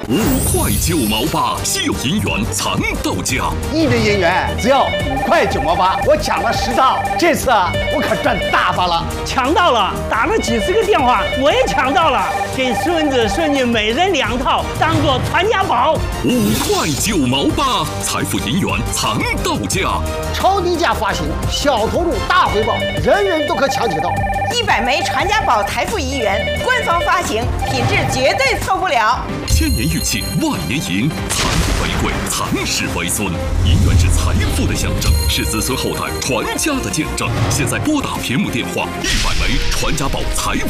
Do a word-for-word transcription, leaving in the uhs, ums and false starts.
五块九毛八，稀有银元藏到家。 一元银元只要五块九毛八，我抢了十张，这次啊，我可赚大发了！ 抢到了，打了几十个电话，我也抢到了，给孙子孙女每人两套，当做传家宝。 五块九毛八，财富银元藏到家， 超低价发行，小投入大回报，人人都可抢取到。 一百枚传家宝财富银元，官方发行，品质绝对错不了。 千年玉器，万年银，财富为贵，藏世为孙。银元是财富的象征，是子孙后代传家的见证。现在拨打屏幕电话，一百枚传家宝财富